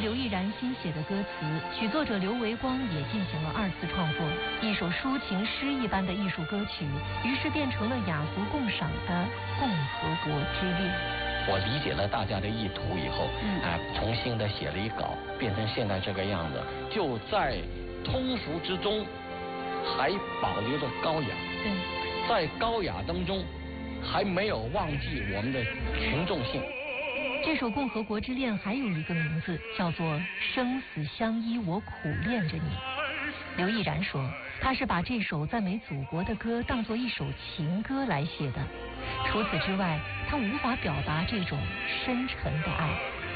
刘毅然新写的歌词，曲作者刘维光也进行了2次创作，一首抒情诗一般的艺术歌曲，于是变成了雅俗共赏的《共和国之恋》。 我理解了大家的意图以后，重新的写了一稿，变成现在这个样子，就在通俗之中还保留着高雅，在高雅当中还没有忘记我们的群众性。 这首《共和国之恋》还有一个名字，叫做《生死相依我苦恋着你》。刘毅然说，他是把这首赞美祖国的歌当作一首情歌来写的，除此之外他无法表达这种深沉的爱。